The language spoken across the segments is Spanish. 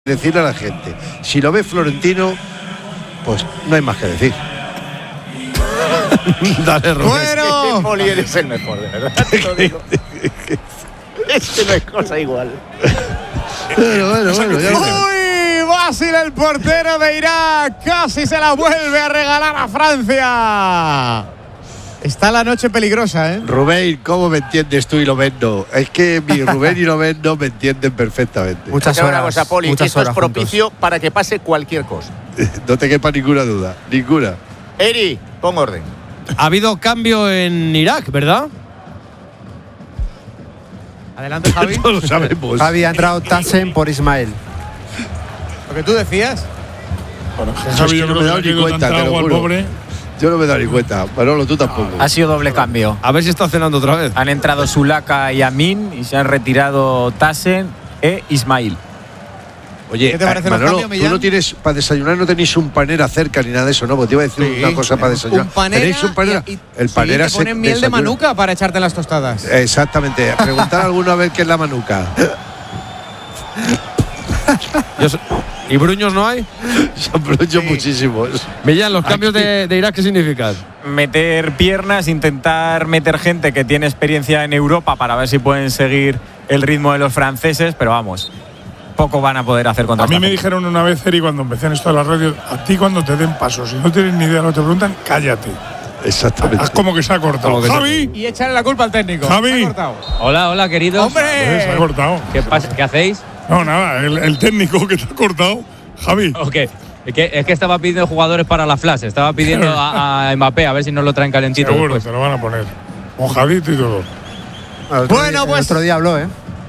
decirle a la gente. Si lo ve Florentino, pues no hay más que decir. Dale, Rubén. Bueno, Poli eres el mejor, de verdad. Te lo digo. Es que no es cosa igual. Bueno, ya lo veo. uy, Basil, el portero de Irak, casi se la vuelve a regalar a Francia. Está la noche peligrosa, ¿eh? Rubén, ¿cómo me entiendes tú y Lovendo? Es que mi Rubén y Lovendo me entienden perfectamente. Muchas horas, cosa, Poli, esto es propicio juntos para que pase cualquier cosa. No te quepa ninguna duda, ninguna. Eri, pon orden. Ha habido cambio en Irak, ¿verdad? Adelante, Javi. No lo sabemos. Javi, ha entrado Tassen por Ismael. Lo que tú decías. Bueno, Javi, yo no me he dado ni cuenta, te lo juro. pobre. Yo no me he dado ni cuenta. Manolo, tú tampoco. Ha sido doble cambio. A ver si está cenando otra vez. Han entrado Sulaka y Amin y se han retirado Tassen e Ismail. Oye, ¿Qué te parece los Manolo, cambios, tú Millán? no tienes, para desayunar no tenéis un panera cerca ni nada de eso, ¿no? Porque te iba a decir Sí, una cosa para desayunar. Un panera. ¿Tenéis un panera? El panera sí, te ponen miel de desayuna. manuka para echarte en las tostadas. Exactamente. Preguntar a alguno a ver qué es la manuca. ¿Y bruños no hay? Se han aprovechado muchísimos. Millán, ¿los cambios de Irak qué significan? Meter piernas, intentar meter gente que tiene experiencia en Europa para ver si pueden seguir el ritmo de los franceses, pero vamos, poco van a poder hacer contra A mí esta me gente. dijeron una vez, Eri, cuando empecé en esto de la radio, a ti cuando te den pasos, si no tienes ni idea de lo que te preguntan, cállate. Exactamente. Haz como que se ha cortado. Como que Javi, Y echarle la culpa al técnico. Javi. Se ha cortado. Hola, queridos. ¡Hombre! se ha cortado. ¿Qué pasa? ¿Qué hacéis? No, nada, el técnico que te ha cortado. Javi. ¿O qué? Es que estaba pidiendo jugadores para la flash. Estaba pidiendo a Mbappé a ver si nos lo traen calentito. Seguro, después. te lo van a poner. Mojadito y todo. Bueno, pues. El otro día habló, ¿eh?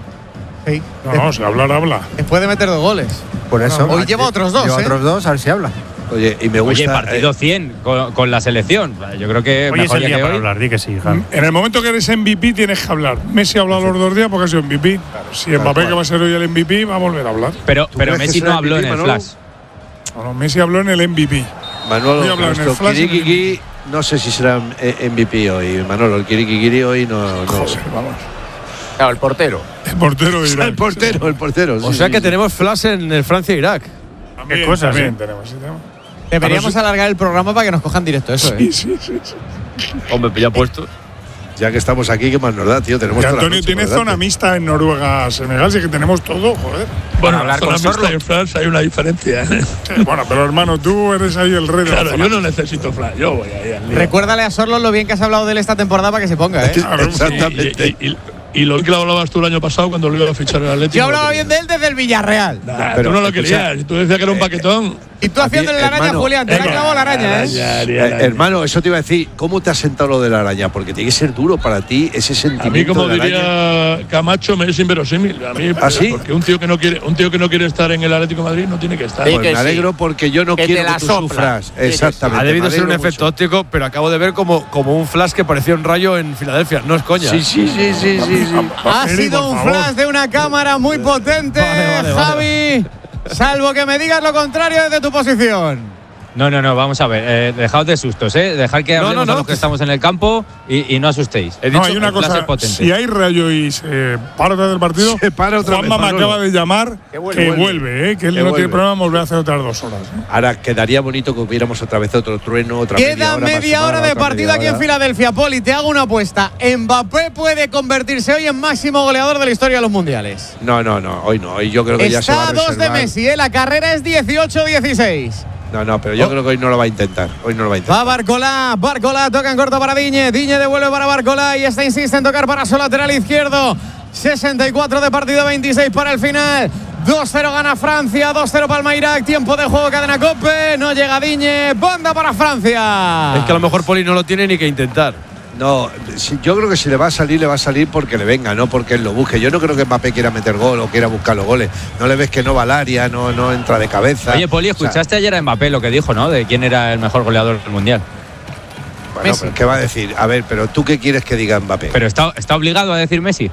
Sí. No, si hablar, habla. Después de meter 2 goles. Por eso. Hoy lleva otros 2, Lleva ¿eh? otros 2, a ver si habla. Oye, y me gusta. Oye, partido 100 con la selección. Yo creo que Hoy es mejor el ya día que para hoy. hablar, di que sí, Javi. En el momento que eres MVP tienes que hablar. Messi ha hablado los 2 días porque ha sido MVP. Si Mbappé, que va a ser hoy el MVP, va a volver a hablar. Pero crees que Messi será no habló MVP, en el Manolo? flash. Bueno, Messi habló en el MVP. Manolo, Voy a hablar en el nuestro flash, en el Kirikiki, no sé si será MVP hoy. Manolo, el Kirikiki hoy no. Joder, vamos. Claro, el portero. El portero de Irak. El portero. O sea que tenemos flash en el Francia-Irak. También, Qué cosas, también ¿eh? tenemos, sí, tenemos. Deberíamos alargar el programa para que nos cojan directo eso, ¿eh? Sí. Hombre, ya puesto. Ya que estamos aquí, ¿qué más nos da, tío? Tenemos Que toda la Antonio noche tiene por delante. zona mixta en Noruega, Senegal, sí que tenemos todo, joder. Bueno, hablar zona con mixta Sorlo. y en flash hay una diferencia. Sí, bueno, pero hermano, tú eres ahí el rey de Claro, la zona. yo no necesito flash, yo voy ahí al lío. Recuérdale a Sorlo lo bien que has hablado de él esta temporada para que se ponga, ¿eh? Claro, Exactamente. Y lo que lo hablabas tú el año pasado cuando lo iba a fichar el Atlético. Yo hablaba bien de él desde el Villarreal. Nah, Pero, tú no lo escucha, querías. Tú decías que era un paquetón. Y tú haciéndole la araña a hermano, Julián, te la ha clavado la araña, ¿eh? Hermano, eso te iba a decir, ¿cómo te has sentado lo de la araña? Porque tiene que ser duro para ti ese A sentimiento mí, como de la araña. diría Camacho, me es inverosímil. A mí, ¿Ah, sí? porque un tío que no quiere estar en el Atlético de Madrid no tiene que estar. Sí, Pues que me alegro porque yo no Que quiero te que la tú sopla. sufras. Sí, que sí. Exactamente. Ha debido me ser un alegro efecto mucho. óptico, pero acabo de ver como un flash que parecía un rayo en Filadelfia. No es coña. Sí. Ha Eri, sido por un favor. flash de una cámara muy potente, Vale. Javi. Salvo que me digas lo contrario desde tu posición. No, vamos a ver. Dejaos de sustos, ¿eh? Dejad que hablemos a los que estamos en el campo y no asustéis. He No, dicho, hay una el flash cosa. es potente. Si hay rayo y se para otra vez el partido, Se para otra Juanma vez, me Manolo. acaba de llamar Que vuelve. que vuelve, que él Que no vuelve. tiene problema en volver a hacer otras 2 horas. ¿eh? Ahora quedaría bonito que hubiéramos otra vez otro trueno, otra Queda media media hora, hora más de otra partido media aquí en hora. Filadelfia. Poli, te hago una apuesta. ¿Mbappé puede convertirse hoy en máximo goleador de la historia de los mundiales? No, hoy no. Hoy yo creo que ya se va Está a a 2 de reservar. Messi, ¿eh? La carrera es 18-16. No, pero yo creo que hoy no lo va a intentar. Hoy no lo va a intentar. Va Barcola toca en corto para Digne devuelve para Barcola y esta insiste en tocar para su lateral izquierdo. 64 de partido, 26 para el final. 2-0 gana Francia, 2-0 palma Irak, tiempo de juego, cadena Cope, no llega Digne, banda para Francia. Es que a lo mejor Poli no lo tiene ni que intentar. No, yo creo que si le va a salir porque le venga, no porque él lo busque. Yo no creo que Mbappé quiera meter gol o quiera buscar los goles. No le ves que no va al área, no entra de cabeza. Oye, Poli, escuchaste ayer a Mbappé lo que dijo, ¿no? De quién era el mejor goleador del Mundial. Bueno, pero ¿qué va a decir? A ver, pero ¿tú qué quieres que diga Mbappé? Pero está obligado a decir Messi.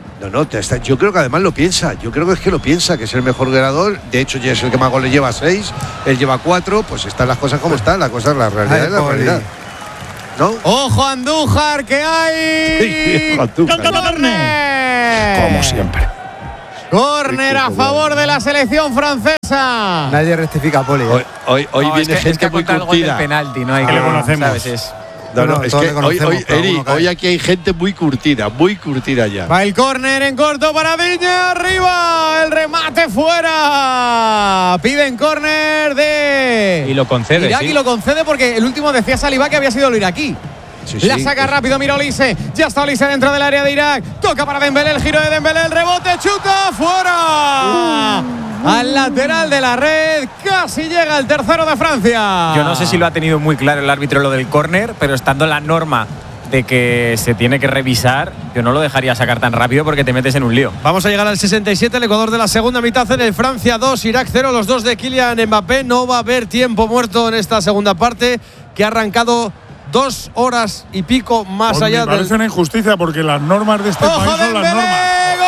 Yo creo que además lo piensa. Yo creo que es que lo piensa, que es el mejor goleador. De hecho, ya es el que más goles lleva, 6. Él lleva 4. Pues están las cosas como están. La realidad es la realidad. ¿No? Ojo Andújar, que hay. Andújar. ¡Córner! Como siempre. Córner a favor de la selección francesa. Nadie rectifica, Poli. Hoy viene gente muy curtida. Penalti, no hay que que lo conocemos. ¿sabes? No, es todos que le conocemos, pero Eri, uno cae. hoy aquí hay gente muy curtida ya. Va el córner en corto para Digne, arriba, el remate fuera. Piden córner de Y lo concede. Irak sí. y lo concede porque el último decía Saliba que había sido el iraquí. Sí, La saca rápido, mira Olise. Ya está Olise dentro del área de Irak. Toca para Dembélé, el giro de Dembélé, el rebote, chuta, fuera. Al lateral de la red, casi llega el tercero de Francia. Yo no sé si lo ha tenido muy claro el árbitro lo del córner, pero estando la norma de que se tiene que revisar, yo no lo dejaría sacar tan rápido porque te metes en un lío. Vamos a llegar al 67, el Ecuador de la segunda mitad en el Francia 2, Irak 0, los dos de Kylian Mbappé. No va a haber tiempo muerto en esta segunda parte, que ha arrancado 2 horas y pico más Pues allá me parece una injusticia porque las normas de este ¡Ojo, país son las Dembélé! normas.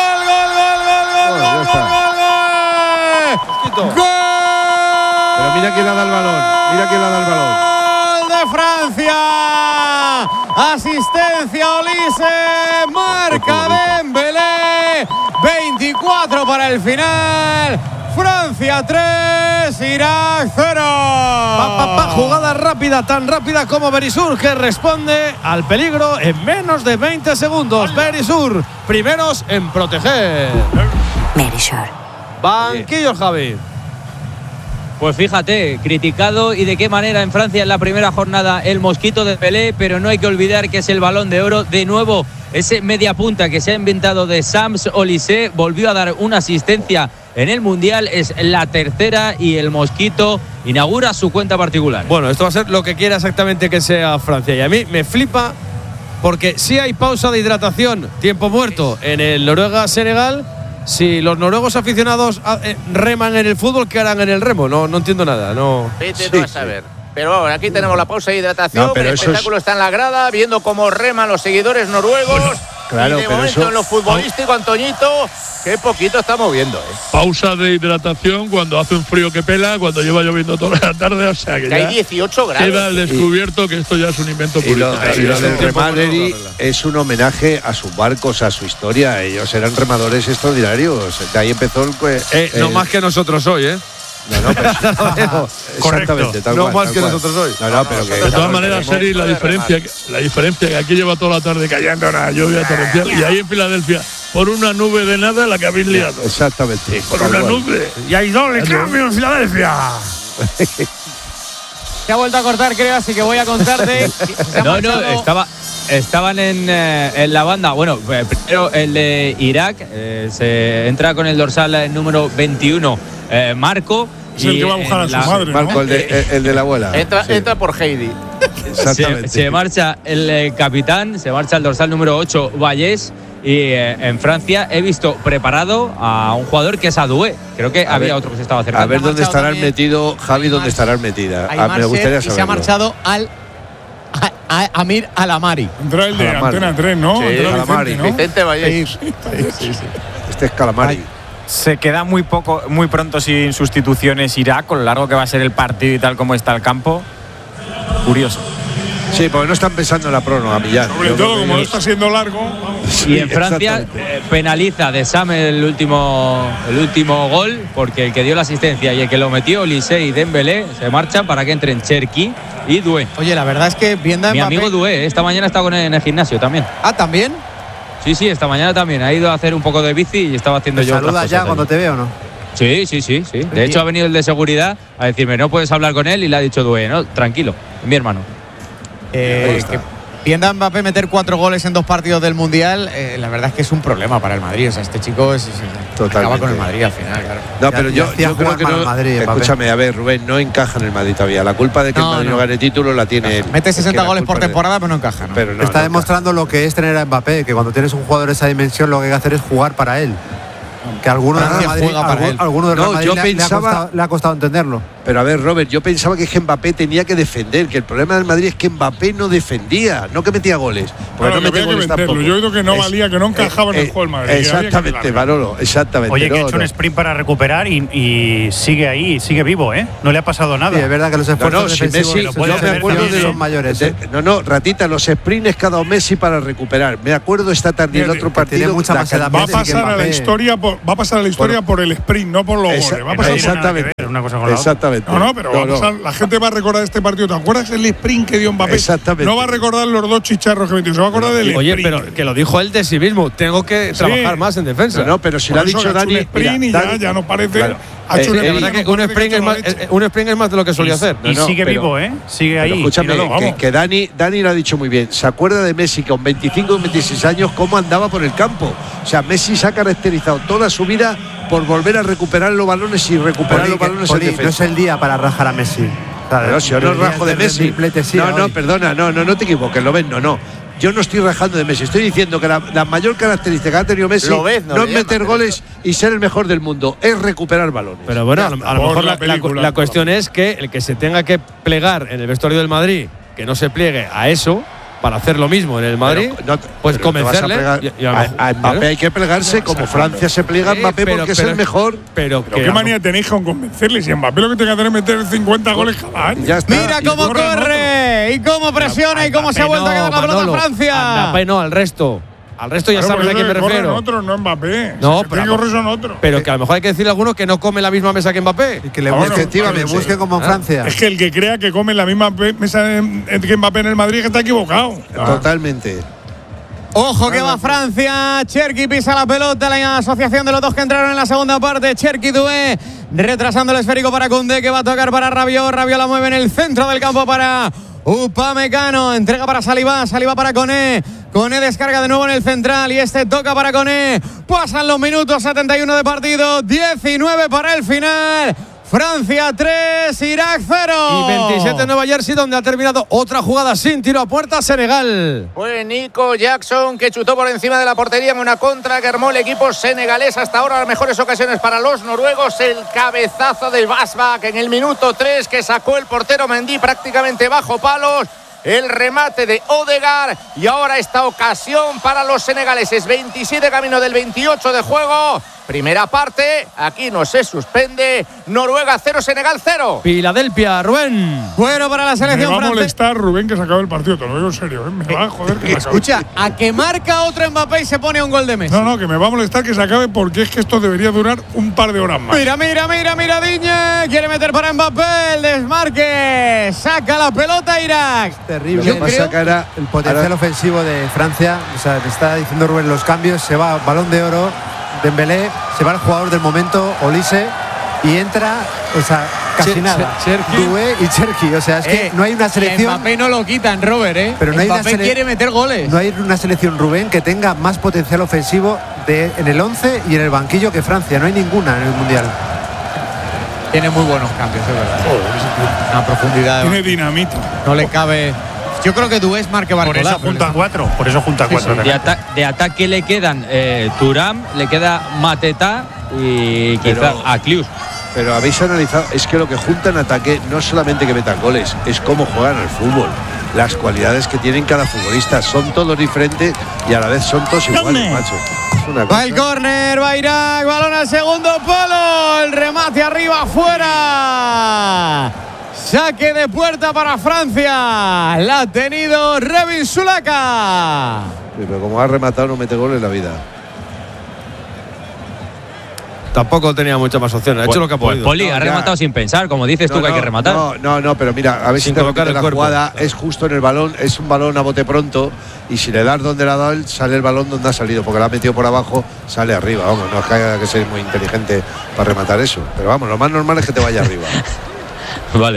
¡Gol! Pero mira quién le da el balón. ¡Gol de Francia! Asistencia Olise, marca Dembélé, 24 para el final. Francia 3, Irak 0. Jugada rápida, tan rápida como Berisur, que responde al peligro en menos de 20 segundos. Berisur, primeros en proteger. Berisur. Banquillo, Javi. Pues fíjate, criticado y de qué manera en Francia en la primera jornada el mosquito de Pelé, pero no hay que olvidar que es el Balón de Oro. De nuevo, ese media punta que se ha inventado de Sams Olise volvió a dar una asistencia en el Mundial, es la tercera y el mosquito inaugura su cuenta particular. Bueno, esto va a ser lo que quiera exactamente que sea Francia. Y a mí me flipa porque si hay pausa de hidratación, tiempo muerto en el Noruega-Senegal. Si los noruegos aficionados reman en el fútbol, ¿qué harán en el remo? No entiendo nada. No. Vete tú a saber. Pero vamos, aquí tenemos la pausa de hidratación. No, pero el espectáculo está en la grada, viendo cómo reman los seguidores noruegos. Claro, y de pero momento eso- en lo futbolístico, Antoñito, qué poquito estamos viendo. Pausa de hidratación cuando hace un frío que pela, cuando lleva lloviendo toda la tarde, o sea que Que hay ya 18 grados. queda al descubierto que esto ya es un invento Y lo publicitario. del remar, Eri, es un homenaje a sus barcos, a su historia. Ellos eran remadores extraordinarios. De ahí empezó No más que nosotros hoy, ¿eh? No, pero exactamente, tal No cual, más tal que cual. nosotros hoy. No, pero que De todas maneras, Seri, la diferencia que aquí lleva toda la tarde cayendo una lluvia torrencial y ahí en Filadelfia, por una nube de nada, la que habéis liado. Exactamente. Por tal una cual. nube. Y hay doble cambio en Filadelfia. Se ha vuelto a cortar, creo, así que voy a contarte. No, estaban en la banda. Bueno, primero el de Irak, se entra con el dorsal número 21, Marco. Es el que va a buscar a su madre, ¿no? Marco, el de la abuela. Entra por Heidi. Exactamente. Se marcha el capitán, se marcha el dorsal número 8, Vallés. Y en Francia he visto preparado a un jugador que es Adoué. Creo que había otro que se estaba acercando. A ver dónde marchado estarán también metido, Javi, dónde estarán metida. Aymar Me gustaría Ser, y saberlo. se ha marchado a Amir Alamari. Entra el de Calamari. Antena 3, ¿no? Sí, Entra Calamari. Vicente, ¿no? Vicente Valle. Este es Calamari. Se queda muy pronto sin sustituciones Irak, con lo largo que va a ser el partido y tal como está el campo. Curioso. Sí, porque no están pensando en la prórroga, Millán. Sobre Yo creo todo, que como ellos- está siendo largo. Vamos. Y en Francia exactamente. penaliza de Sam el último gol, porque el que dio la asistencia y el que lo metió, Olise y Dembélé, se marchan para que entren Cherki y Doué. Oye, la verdad es que viendo a Mi Mbappé. amigo Doué, esta mañana está en el gimnasio también. Ah, ¿también? Sí, esta mañana también. Ha ido a hacer un poco de bici y estaba haciendo ¿Te yo otras saludas ya cosas cuando allí. te veo o no? Sí. De hecho, ha venido el de seguridad a decirme, no puedes hablar con él, y le ha dicho Doué, no, tranquilo, mi hermano. Que viendo a Mbappé meter 4 goles en 2 partidos del Mundial, la verdad es que es un problema para el Madrid. O sea, este chico acaba con el Madrid al final, claro. No, Ya- pero ya yo hacía creo jugar que para no. el Madrid, Mbappé. Escúchame, a ver, Rubén, no encaja en el Madrid todavía. La culpa de que No, el Madrid no no. gane título la tiene. Mete es que 60 la goles por culpa de- temporada, pero no encaja, ¿no? Pero no, Está no demostrando lo que es tener a Mbappé, que cuando tienes un jugador de esa dimensión lo que hay que hacer es jugar para él. Que alguno del Real Francia Madrid, juega para él. alguno del No, Real Madrid yo le pensaba- ha costado entenderlo. Pero a ver, Robert, yo pensaba que Mbappé tenía que defender, que el problema del Madrid es que Mbappé no defendía, no que metía goles. Porque Claro, no que mete había que goles venderlo. tampoco. Yo he oído que no valía, que no encajaba en el juego del Madrid, que había que Exactamente, pelarlo. Manolo, exactamente. Oye, que ha no, hecho no. un sprint para recuperar y sigue ahí, sigue vivo, ¿eh? No le ha pasado nada. Sí, es verdad que los esfuerzos No, si defensivos Messi, lo puede yo me hacer acuerdo también, de ¿eh? los son mayores. Ratita, los sprints que ha dado Messi para recuperar. Me acuerdo esta tarde en Fíjate, otro que partido. tiene mucha la más edad cantidad Va a Messi que pasar a la Mbappé. historia va a pasar a la historia por el sprint, no por los goles. Va a pasar exactamente. Una cosa con la Exactamente. No, pero va a pasar, la gente va a recordar este partido. ¿Te acuerdas el sprint que dio Mbappé? Exactamente. No va a recordar los 2 chicharros que metió, se va a acordar del Oye, sprint. pero que lo dijo él de sí mismo. Tengo que trabajar más en defensa. No, pero si lo ha dicho Dani. Un sprint y ya nos parece. Claro. Ha hecho la verdad que un sprint es más de lo que solía hacer. Y sigue vivo, ¿eh? Sigue ahí. Escúchame, Míralo, que Dani lo ha dicho muy bien. ¿Se acuerda de Messi con 25 o 26 años cómo andaba por el campo? O sea, Messi se ha caracterizado toda su vida por volver a recuperar los balones y recuperar los balones en defensa. No es el día para rajar a Messi. Pero si yo no rajo de Messi. Perdona, no te equivoques, lo ves, no. Yo no estoy rajando de Messi, estoy diciendo que la mayor característica que ha tenido Messi no es meter goles y ser el mejor del mundo, es recuperar balones. Pero bueno, a lo mejor la cuestión es que el que se tenga que plegar en el vestuario del Madrid, que no se pliegue a eso, para hacer lo mismo en el Madrid, pues convencerle. A Mbappé hay que plegarse como Francia se pliega a Mbappé porque es el mejor. Pero ¿qué manía tenéis con convencerle? Si Mbappé lo que tiene que hacer es meter 50 goles cada año. Mira cómo corre y cómo presiona y cómo se ha vuelto a quedar la pelota Francia. Mbappé no, al resto. Al resto ya sabes a quién me refiero. Otros, no Mbappé. No, son otros. Pero que a lo mejor hay que decirle a algunos que no come la misma mesa que Mbappé. Y que le busque como en Francia. Es que el que crea que come la misma mesa que Mbappé en el Madrid que está equivocado. Totalmente. Ojo que va Francia. Cherki pisa la pelota. La asociación de los dos que entraron en la segunda parte. Cherki Doué retrasando el esférico para Koundé, que va a tocar para Rabiot. Rabiot la mueve en el centro del campo para Upamecano. Entrega para Saliba. Saliba para Koné. Koné descarga de nuevo en el central y este toca para Koné. Pasan los minutos, 71 de partido, 19 para el final. Francia 3, Irak 0. Y 27 en Nueva Jersey, donde ha terminado otra jugada sin tiro a puerta, Senegal. Fue Nico Jackson que chutó por encima de la portería en una contra que armó el equipo senegalés. Hasta ahora las mejores ocasiones para los noruegos. El cabezazo de Basbak en el minuto 3 que sacó el portero Mendy prácticamente bajo palos. El remate de Odegaard y ahora esta ocasión para los senegaleses. 27 camino del 28 de juego. Primera parte, aquí no se suspende. Noruega 0, Senegal 0. Filadelfia, Rubén. Bueno para la selección francesa. Me va a molestar, Rubén, que se acabe el partido. Te lo digo en serio, ¿eh? Me va a joder que se acabe. Escucha, a que marca otro Mbappé y se pone un gol de Messi. No, que me va a molestar que se acabe porque es que esto debería durar un par de horas más. Mira, Digne. Quiere meter para Mbappé. El desmarque. Saca la pelota Irak. Terrible. El potencial ofensivo de Francia. O sea, te está diciendo Rubén los cambios. Se va Balón de Oro. Dembélé, se va el jugador del momento, Olise, y entra, o sea, casi nada. Doué y Cherki, o sea, es que no hay una selección. Mbappé no lo quitan, Robert, Pero no hay Mbappé quiere meter goles. No hay una selección, Rubén, que tenga más potencial ofensivo en el 11 y en el banquillo que Francia. No hay ninguna en el Mundial. Tiene muy buenos cambios, es verdad. Una profundidad. Tiene dinamita. No le cabe. Yo creo que Doué es Marque Barcola. Por eso junta cuatro. De ataque le quedan Thuram, le queda Mateta y quizá Aklius. Pero habéis analizado, es que lo que junta en ataque no es solamente que metan goles, es cómo juegan al fútbol. Las cualidades que tienen cada futbolista son todos diferentes y a la vez son todos iguales, macho. Va el córner, va Irak, balón al segundo palo, el remate arriba, fuera. Saque de puerta para Francia. La ha tenido Revin Sulaka. Sí, pero como ha rematado no mete gol en la vida. Tampoco tenía muchas más opciones. Ha hecho lo que ha podido. Poli ha rematado sin pensar, como dices tú que hay que rematar. No, pero mira, a ver si te colocar la jugada. Es justo en el balón, es un balón a bote pronto. Y si le das donde le ha dado él, sale el balón donde ha salido. Porque la ha metido por abajo, sale arriba. Vamos, no es que haya que ser muy inteligente para rematar eso. Pero vamos, lo más normal es que te vaya arriba. Vale.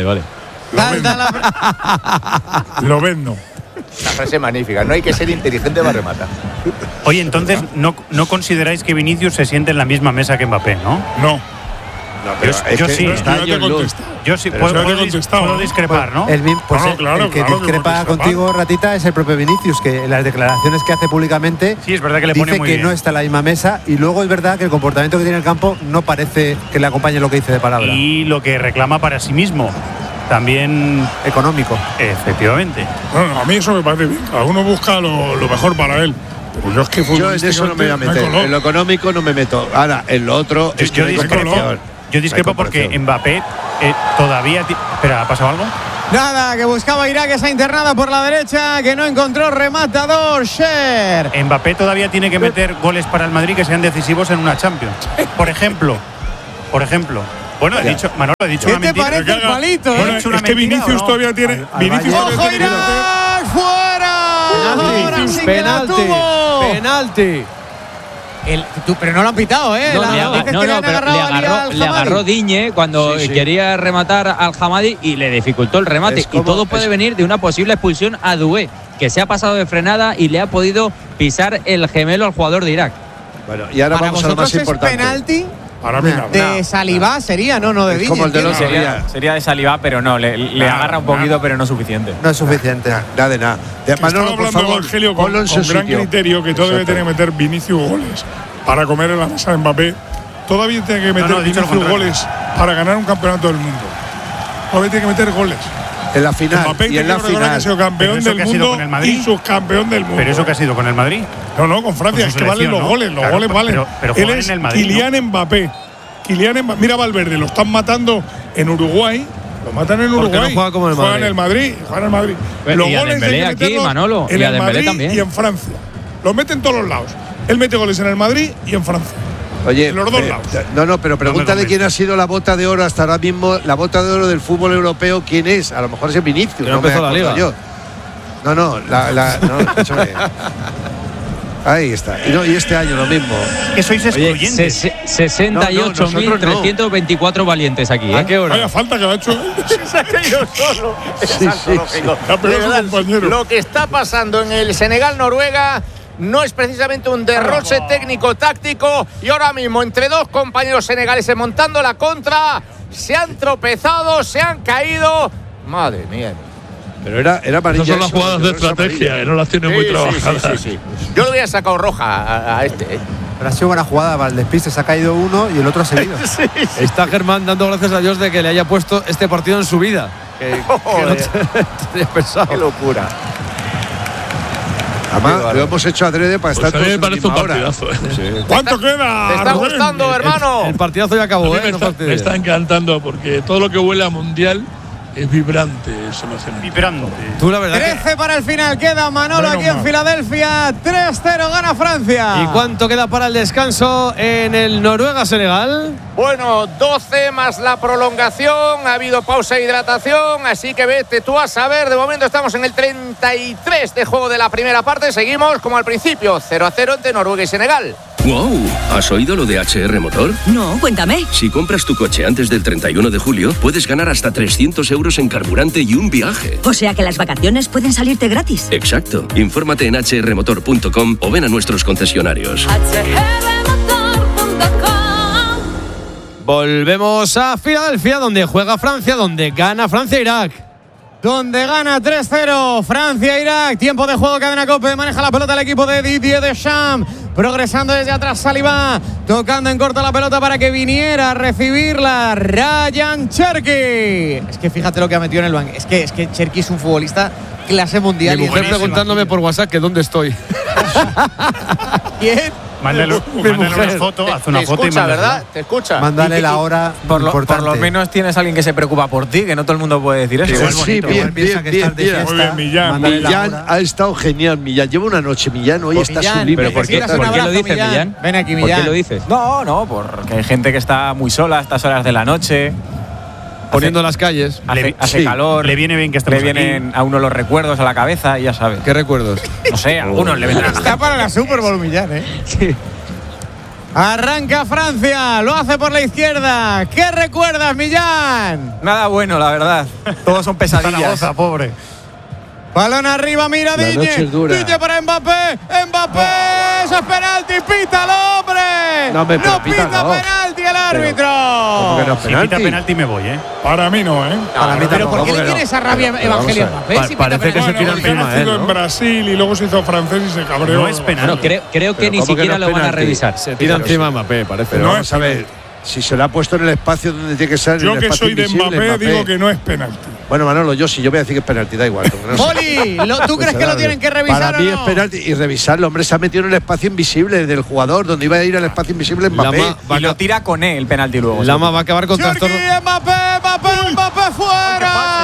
Lo vendo. Una frase magnífica. No hay que ser inteligente para rematar. Oye, entonces, ¿no consideráis que Vinicius se siente en la misma mesa que Mbappé, no? No. Yo sí. Yo sí. Puedo discrepar, ¿no? El que discrepa contigo, Ratita, es el propio Vinicius, que en las declaraciones que hace públicamente sí, es verdad que le dice pone muy que bien. No está en la misma mesa, y luego es verdad que el comportamiento que tiene en el campo no parece que le acompañe lo que dice de palabra. Y lo que reclama para sí mismo. También económico. Efectivamente. Bueno, a mí eso me parece bien. Cada uno busca lo mejor para él. Pero yo es que yo en eso no me voy a meter. En lo económico no me meto. Ahora, en lo otro yo discrepo porque Mbappé todavía… Espera, ¿ha pasado algo? Nada, que buscaba Irak esa internada por la derecha, que no encontró rematador. Sher. Mbappé todavía tiene que meter goles para el Madrid que sean decisivos en una Champions. Por ejemplo. Bueno, Manolo, he dicho ¿Qué una te mentira. parece el palito? Bueno, es que Vinicius todavía tiene. ¡Ojo, Irak! ¡Fuera! Ahora sí que la tuvo. Penalti. Pero no lo han pitado, ¿eh? Le agarró Digne cuando quería rematar al Hamadi y le dificultó el remate. Y todo puede venir de una posible expulsión a Doué, que se ha pasado de frenada y le ha podido pisar el gemelo al jugador de Irak. Bueno, y ahora vamos a lo más importante. ¿Penalti? Para mí no. De Salivá sería, no de Digne. Como el de los sería de Salivá, pero no, le agarra un poquito, pero no suficiente. No es suficiente. Nada de nada. Manolo, por favor, Evangelio, con gran criterio, que todavía tiene que meter Vinicius goles para comer en la mesa de Mbappé. Todavía tiene que meter Vinicius goles para ganar un campeonato del mundo. Todavía tiene que meter goles. En la final. Mbappé Y en la final. Ha sido campeón del mundo y subcampeón del mundo. Pero eso que ha sido con el Madrid. No, con Francia. Es que valen los goles. Los goles valen. Pero él es Kylian Mbappé. Mira Valverde, lo están matando en Uruguay. Lo matan en Uruguay. No juega como el Madrid. Juega en el Madrid. Los goles hay que aquí, Manolo. En el Madrid también. Y en Francia. Los mete en todos los lados. Él mete goles en el Madrid y en Francia. Oye, en los dos lados. No, pero pregúntale quién ha sido la bota de oro hasta ahora mismo, la bota de oro del fútbol europeo, quién es. A lo mejor es Vinicius. No empezó la liga. Yo. No, escúchame. Ahí está. Y este año lo mismo. Que sois excluyentes. 68.324 valientes aquí, ¿eh? ¿A qué hora? Vaya falta que ha hecho. Se ha caído solo. Lo que está pasando en el Senegal-Noruega no es precisamente un derroche técnico-táctico. Y ahora mismo, entre dos compañeros senegaleses montando la contra, se han tropezado, se han caído. Madre mía. Pero era amarilla. Esas son las jugadas de estrategia, que no las tiene muy trabajadas. Sí. Yo le hubiera sacado roja a este. Pero ha sido buena jugada para el despiste. Se ha caído uno y el otro ha seguido. Está Germán dando gracias a Dios de que le haya puesto este partido en su vida. Que no tenía pensado. Qué locura. Además, lo hemos hecho adrede para estar todos a mí me en parece un misma hora. partidazo. ¿Cuánto queda? ¿Te está gustando, hermano? El partidazo ya acabó, Me está encantando porque todo lo que huele a mundial es vibrante. Eso me hace vibrante. Tú, la verdad. 13 para el final. Queda Manolo aquí en Filadelfia. 3-0 gana Francia. ¿Y cuánto queda para el descanso en el Noruega-Senegal? Bueno, 12 más la prolongación. Ha habido pausa de hidratación. Así que vete tú a saber. De momento estamos en el 33 de juego de la primera parte. Seguimos como al principio. 0-0 entre Noruega y Senegal. ¡Wow! ¿Has oído lo de HR Motor? No, cuéntame. Si compras tu coche antes del 31 de julio, puedes ganar hasta 300 euros en carburante y un viaje. O sea que las vacaciones pueden salirte gratis. Exacto. Infórmate en hrmotor.com o ven a nuestros concesionarios. Volvemos a Filadelfia, donde juega Francia, donde gana Francia-Irak. Donde gana 3-0 Francia-Irak. Tiempo de juego, cadena COPE. Maneja la pelota el equipo de Didier Deschamps. Progresando desde atrás Salivá. Tocando en corto la pelota para que viniera a recibirla Ryan Cherki. Es que fíjate lo que ha metido en el banco. Es que Cherki es un futbolista clase mundial. Mi mujer preguntándome por WhatsApp que dónde estoy. ¿Quién? Mándale una foto, haz una foto y escucha, ¿verdad? Te escucha. Mándale la hora. Por lo menos tienes a alguien que se preocupa por ti, que no todo el mundo puede decir eso. Sí, bien. Muy bien, Millán. Millán ha estado genial, Millán. Lleva una noche, Millán. Hoy está sublime. ¿Pero por qué lo dices, Millán? Ven aquí, ¿Por Millán. qué lo dices? No, porque hay gente que está muy sola a estas horas de la noche. Poniendo las calles. Hace calor. Le viene bien que estemos Le vienen a uno los recuerdos a la cabeza y ya sabes. ¿Qué recuerdos? No sé, a algunos le vendrán. Está para la Super Bowl, Millán, Sí. Arranca Francia, lo hace por la izquierda. ¿Qué recuerdas, Millán? Nada bueno, la verdad. Todos son pesadillas. Zaragoza, pobre. Balón arriba, mira Digne. Digne para Mbappé. Mbappé, eso es penalti. Pítalo, hombre. No pita penalti el árbitro. ¿Cómo que no es Si pita penalti me voy, Para mí no, Para mí pero ¿por qué le tiene esa rabia Evangelio Mbappé? Parece que se tira encima, nacido en Brasil y luego se hizo francés y se cabreó. No es penalti. Bueno, creo que ni siquiera lo van a revisar. Se tira encima Mbappé, parece. Pero vamos a ver, si se lo ha puesto en el espacio donde tiene que ser. Yo que soy de Mbappé digo que no es penalti. Bueno, Manolo, yo voy a decir que es penalti, da igual. Poli, ¿tú crees que lo tienen que revisar Para mí o no? es penalti y revisarlo. Hombre, se ha metido en el espacio invisible del jugador, donde iba a ir al espacio invisible Mbappé. Y lo tira con él el penalti luego. Lama va a acabar con trastorno. Mbappé fuera.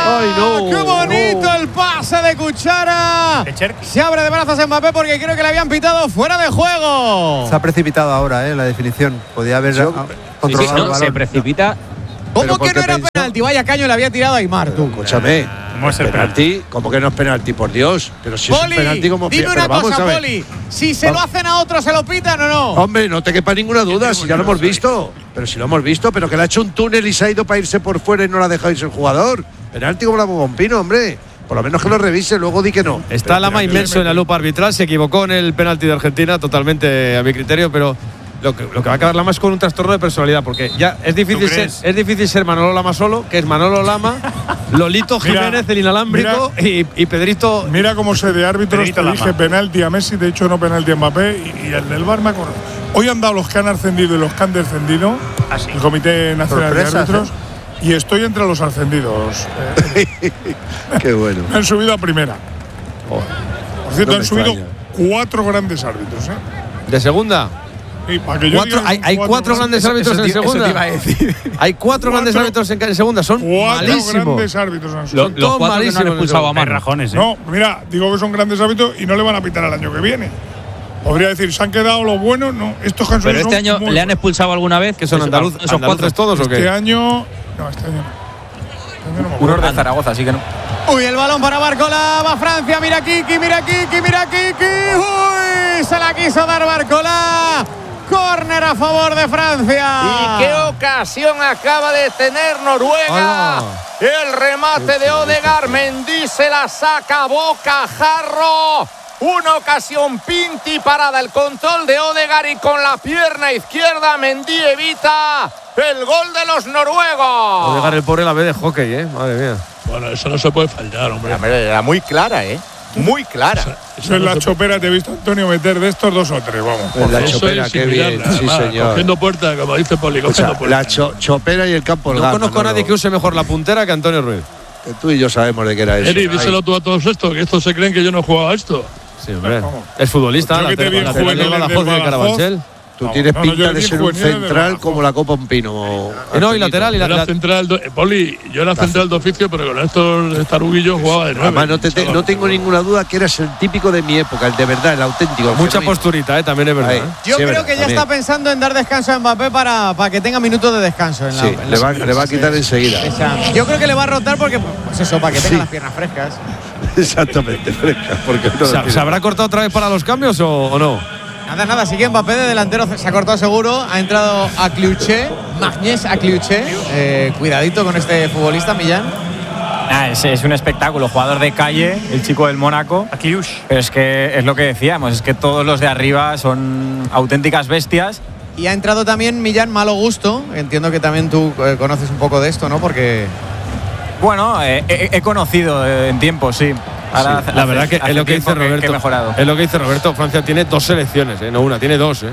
¡Ay, no! ¡Qué bonito el pase de Cuchara! Se abre de brazos Mbappé porque creo que le habían pitado fuera de juego. Se ha precipitado ahora, la definición. Podía haber controlado el balón. Se precipita. ¿Cómo que no era penalti? Vaya caño le había tirado a Aimar, tú. Escúchame. ¿No es penalti? ¿Cómo que no es penalti? Por Dios. Pero si Poli, es un penalti como dime una cosa, Poli. Si se lo hacen a otro, ¿se lo pitan o no? Hombre, no te quepa ninguna duda, si ya lo hemos visto. Pero si lo hemos visto, pero que le ha hecho un túnel y se ha ido para irse por fuera y no lo ha dejado irse el jugador. Penalti como la Bombino, hombre. Por lo menos que lo revise, luego di que no. Está Lama inmerso en la lupa arbitral, se equivocó en el penalti de Argentina, totalmente a mi criterio, pero lo que va a acabar Lama es con un trastorno de personalidad, porque ya es difícil ser Manolo Lama solo, que es Manolo Lama, Lolito Jiménez, el inalámbrico, y Pedrito. Mira cómo se de árbitros te dije penalti a Messi, de hecho no penalti a Mbappé, y el del VAR me acuerdo. Hoy han dado los que han ascendido y los que han descendido, el Comité Nacional de Árbitros, y estoy entre los ascendidos. Qué bueno. Me han subido a primera. Por cierto, han subido 4 grandes árbitros. ¿De segunda? Sí, para que yo hay 4 grandes árbitros en segunda. Eso te iba a decir. Hay 4 grandes árbitros en segunda. Son 4 malísimos. grandes árbitros han subido. Los 4 que no han expulsado a Mar. No, mira, digo que son grandes árbitros y no le van a pitar al año que viene. Podría decir, ¿se han quedado los buenos? No, estos que han subido. Pero este año le han expulsado alguna vez. ¿Que son andaluces todos o qué? Este año. No, este año no. Uno de Zaragoza, así que no. Uy, el balón para Barcola, va Francia, mira Kiki. Uy, se la quiso dar Barcola. Córner a favor de Francia. ¿Y qué ocasión acaba de tener Noruega? El remate de Odegaard, Mendy se la saca, Boca, Jarro. Una ocasión Pinti parada, el control de Odegaard y con la pierna izquierda Mendy evita el gol de los noruegos. Odegaard, el pobre la ve de hockey, madre mía. Bueno, eso no se puede fallar, hombre. Era muy clara, muy clara. Eso en la chopera te he visto, Antonio, meter de estos 2 o 3, vamos. En la chopera, qué bien, sí señor. Cogiendo puerta, como dice Poli, cogiendo puerta. La chopera y el campo. No conozco a nadie que use mejor la puntera que Antonio Ruiz. Que tú y yo sabemos de qué era eso. Eri, díselo tú a todos estos, que estos se creen que yo no he jugado a esto. Sí, hombre. Es futbolista, Pues yo que te vi la juvenil de Badajoz de Carabanchel. Tú tienes pinta de ser un central como la Copa un pino. No, y lateral. Poli, yo era central de oficio, pero con estos taruguillos jugaba de 9. Además, no tengo ninguna duda que eras el típico de mi época, el de verdad, el auténtico. Mucha posturita, también es verdad. Yo creo que ya está pensando en dar descanso a Mbappé para que tenga minutos de descanso. Le va a quitar enseguida. Yo creo que le va a rotar porque, pues eso, para que tenga las piernas frescas. Exactamente, frescas. ¿Se habrá cortado otra vez para los cambios o no? Nada, sigue Mbappé de delantero, se ha cortado seguro, ha entrado Akliouche, Magnés Akliouche, cuidadito con este futbolista, Millán. Es un espectáculo, jugador de calle, el chico del Mónaco. Pero es que es lo que decíamos, es que todos los de arriba son auténticas bestias. Y ha entrado también Millán Malo Gusto, entiendo que también tú conoces un poco de esto, ¿no? Porque… Bueno, he conocido en tiempo, sí. Ahora la verdad que es lo que dice Roberto. Que he mejorado. Es lo que dice Roberto. Francia tiene 2 selecciones, no una, tiene 2.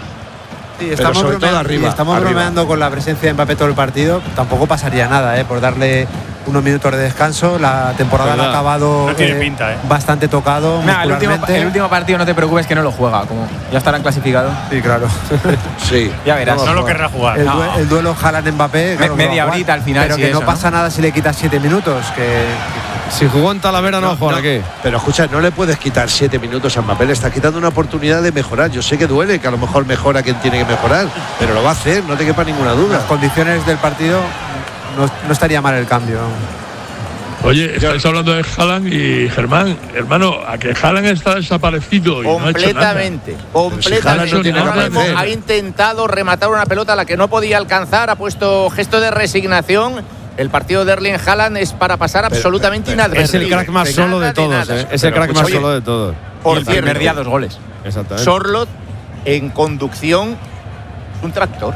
Sí, estamos bromeando con la presencia de Mbappé todo el partido. Tampoco pasaría nada, por darle unos minutos de descanso. La temporada ha acabado bastante tocado. El último partido no te preocupes que no lo juega, como ya estarán clasificados. Sí, claro. Sí. Ya verás. No lo querrá jugar. El duelo Haaland-Mbappé. Claro, media horita al final. Pero que no pasa nada si le quitas 7 minutos. Si jugó en Talavera no juega aquí. Pero escucha, no le puedes quitar 7 minutos a Mbappé, le está quitando una oportunidad de mejorar. Yo sé que duele, que a lo mejor mejora quien tiene que mejorar, pero lo va a hacer, no te quepa ninguna duda. Las condiciones del partido no estaría mal el cambio. Oye, estáis hablando de Haaland y Germán, hermano, a que Haaland está desaparecido y completamente. Ha intentado rematar una pelota a la que no podía alcanzar, ha puesto gesto de resignación. El partido de Erling Haaland es para pasar absolutamente inadvertido. Es el crack más solo de todos, Es el crack más solo de todos. Por cierto, primer día 2 goles. Exactamente. Sorloth en conducción, un tractor.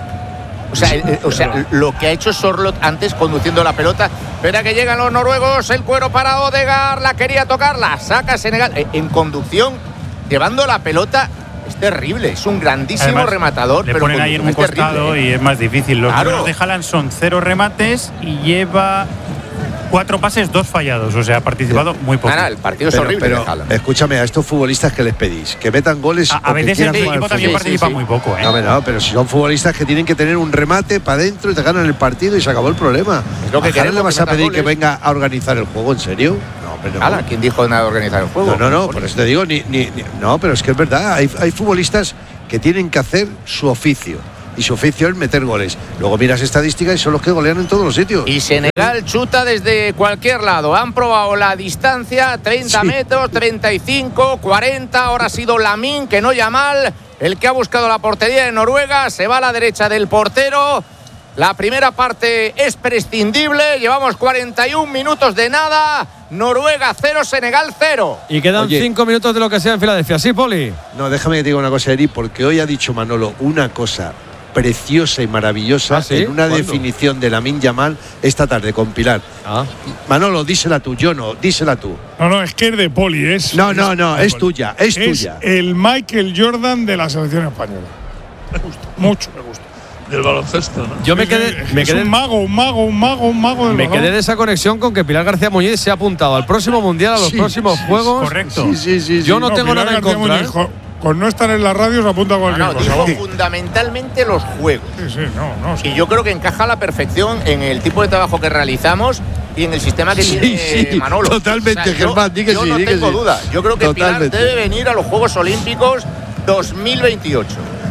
O sea, lo que ha hecho Sorloth antes conduciendo la pelota. Espera que llegan los noruegos, el cuero para Odegaard, la quería tocar, la saca Senegal. En conducción, llevando la pelota. Es terrible, es un grandísimo rematador. Le pero ponen ahí en un costado y es más difícil. Los números de Haaland son 0 remates y lleva 4 pases, 2 fallados. O sea, ha participado muy poco. El partido es horrible. Pero escúchame, a estos futbolistas que les pedís, que metan goles. A veces el equipo también participa muy poco. No, pero si son futbolistas que tienen que tener un remate para adentro y te ganan el partido y se acabó el problema. Es lo que ¿A le vas a pedir goles? que venga a organizar el juego? ¿En serio? ¿Quién dijo nada de organizar el juego? No, por eso te digo, no, pero es que es verdad, hay futbolistas que tienen que hacer su oficio. Y su oficio es meter goles. Luego miras estadísticas y son los que golean en todos los sitios. Y Senegal chuta desde cualquier lado. Han probado la distancia, 30 metros, 35, 40. Ahora ha sido Lamine, que no Yamal, el que ha buscado la portería de Noruega. Se va a la derecha del portero. La primera parte es prescindible. Llevamos 41 minutos de nada. Noruega 0, Senegal 0. Y quedan 5 minutos de lo que sea en Filadelfia. ¿Sí, Poli? No, déjame que te diga una cosa, Eri, porque hoy ha dicho Manolo una cosa preciosa y maravillosa en una definición de Lamine Yamal esta tarde con Pilar. Manolo, dísela tú, yo no, dísela tú. No, es que es de Poli, es. No, es tuya, es tuya. El Michael Jordan de la selección española. Me gusta, mucho me gusta. Del baloncesto, ¿no? Yo me quedé un mago del Me balón. quedé de esa conexión con que Pilar García Muñiz se ha apuntado al próximo mundial, a los próximos juegos. Correcto. Sí. Yo no tengo nada en contra. Con no estar en la radio se apunta a cualquier cosa. Dijo fundamentalmente los juegos. Sí. Y yo creo que encaja a la perfección en el tipo de trabajo que realizamos y en el sistema que tiene Manolo. Totalmente, Germán, di que yo sí. no di que tengo sí. duda. Yo creo que Totalmente. Pilar debe venir a los Juegos Olímpicos 2028.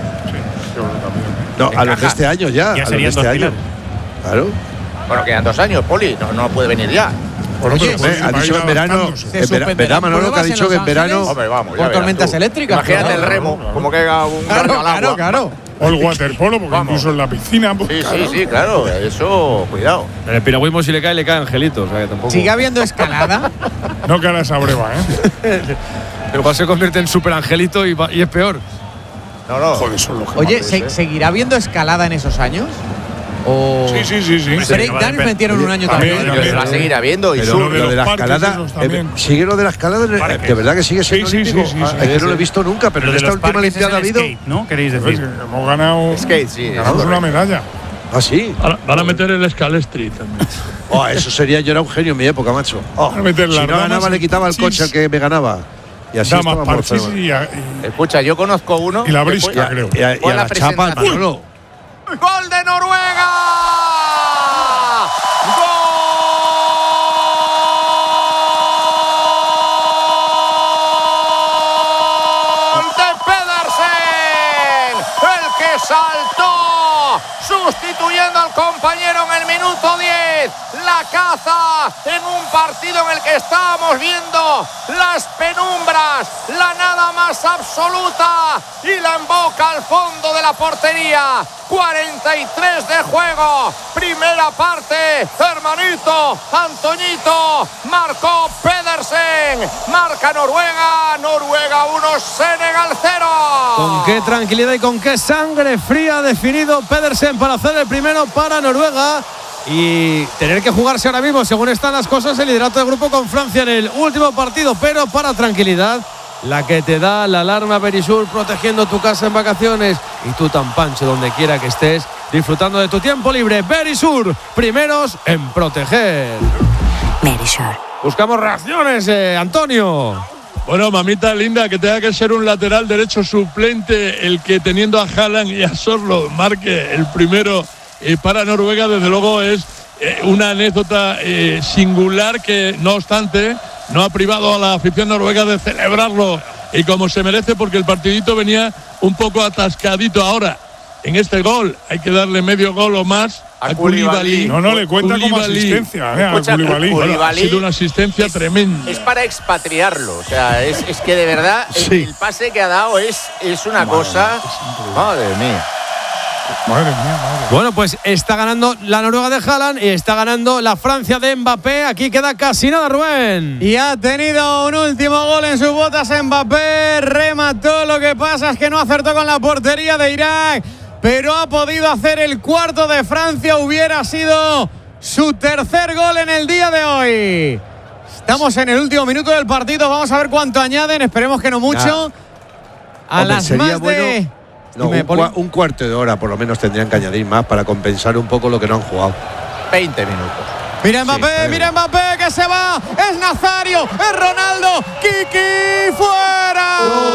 No, a los de este año ya. Ya a los de serían este 2 año. Claro. Bueno, quedan 2 años, Poli. No puede venir ya. Oye, ha dicho en verano. ¿Verdad, Manolo, que ha dicho que en verano. Hombre, vamos. Por tormentas eléctricas. Imagínate el remo, como que haga un garro al agua. Claro. O el waterpolo, porque incluso en la piscina. Sí, claro. Eso, cuidado. En el piragüismo, si le cae Angelito. O sea que tampoco. ¿Sigue habiendo escalada? No que ahora esa breva, Pero igual se convierte en super Angelito y es peor. No. Joder, son los Oye, ¿seguirá habiendo escalada en esos años? ¿O Sí. breakdance metieron un año también? Va a seguir habiendo. Y Pero lo de la escalada, sigue lo de la escalada, de verdad que sigue siendo olímpico. Es que no lo he visto nunca, pero en esta última Olimpiada ha habido. ¿No? ¿Queréis decir? Hemos ganado. Ganamos una medalla. ¿Ah, sí? Van a meter el Scalestri también. Eso sería, yo era un genio en mi época, macho. Van a meter Si las no ganaba, damas le quitaba el parchís. coche al que me ganaba. Y así Damas estábamos. parchís y Escucha, yo conozco uno. la que brisca, fue- creo. Y a Fue la la chapa, presentación. Manolo. ¡Gol de Noruega! ¡Gol de Pedersen! El que saltó sustituyendo al compañero en el minuto 10. La caza en un partido en el que estábamos viendo las penumbras, la nada más absoluta y la emboca al fondo de la portería. 43 de juego, primera parte, hermanito Antoñito, marcó Pedersen, marca Noruega 1, Senegal 0. Con qué tranquilidad y con qué sangre fría ha definido Pedersen para hacer el primero para Noruega y tener que jugarse ahora mismo, según están las cosas, el liderato de grupo con Francia en el último partido, pero para tranquilidad, la que te da la alarma Berisur, protegiendo tu casa en vacaciones y tú tan pancho donde quiera que estés, disfrutando de tu tiempo libre. Berisur, primeros en proteger. Berisur. Buscamos reacciones, Antonio. Bueno, mamita linda, que tenga que ser un lateral derecho suplente el que teniendo a Haaland y a Sorlo marque el primero para Noruega, desde luego es una anécdota singular que, no obstante, no ha privado a la afición noruega de celebrarlo y como se merece, porque el partidito venía un poco atascadito. Ahora, en este gol hay que darle medio gol o más a Koulibaly. No, le cuenta como asistencia a Escucha, Koulibaly. Koulibaly Ha sido una asistencia tremenda. Es para expatriarlo, o sea, es que de verdad el pase que ha dado es una cosa. Madre mía. Bueno, pues está ganando la Noruega de Haaland y está ganando la Francia de Mbappé. Aquí queda casi nada, Rubén. Y ha tenido un último gol en sus botas Mbappé. Remató, lo que pasa es que no acertó con la portería de Irak, pero ha podido hacer el cuarto de Francia. Hubiera sido su tercer gol en el día de hoy. Estamos en el último minuto del partido. Vamos a ver cuánto añeden. Esperemos que no mucho. A Hombre, las sería más bueno. de... No, Dime, Poli. un cuarto de hora por lo menos tendrían que añadir más para compensar un poco lo que no han jugado. 20 minutos. Mira Mbappé que se va. Es Nazario, es Ronaldo. Kiki fuera.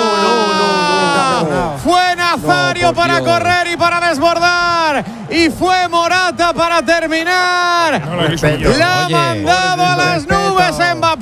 No. Fue Nazario para correr y para desbordar. Y fue Morata para terminar. La ha mandado a las nubes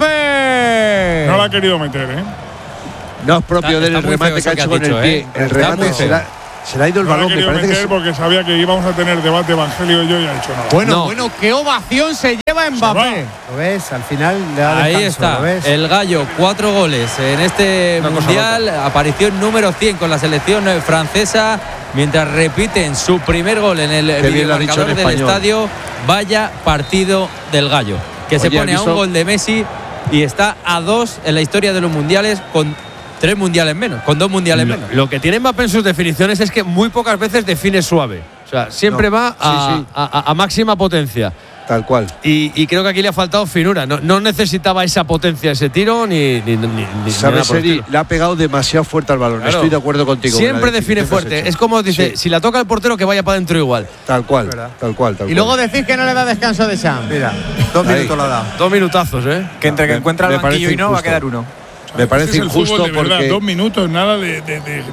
Mbappé. No la ha querido meter, ¿eh? No es propio del remate que ha hecho con el pie. El remate se le ha ido el balón. Me parece que porque sabía que íbamos a tener debate Evangelio y yo, y ha dicho nada. Bueno, qué ovación se lleva Mbappé. ¿Lo ves? Al final le da Ahí descanso, está, ¿lo ves? el gallo, 4 goles en este mundial, aparición número 100 con la selección francesa, mientras repiten su primer gol en el videomarcador del estadio. Vaya partido del gallo, que se pone a un gol de Messi y está a 2 en la historia de los mundiales con 3 mundiales menos, con 2 mundiales menos. Lo que tiene Mbappé en sus definiciones es que muy pocas veces define suave. O sea, siempre va a máxima potencia. Tal cual. Y creo que aquí le ha faltado finura. No necesitaba esa potencia, ese tiro, ni ¿Sabes, Seri? Le ha pegado demasiado fuerte al balón. Claro. Estoy de acuerdo contigo. Siempre define fuerte. Es como dice, si la toca el portero, que vaya para adentro igual. Tal cual. Y luego decís que no le da descanso de Sam. Mira, 2 minutos lo ha dado. 2 minutazos, ¿eh? Que entre que encuentra el banquillo y no, va a quedar uno. Me parece injusto porque 2 minutos, nada de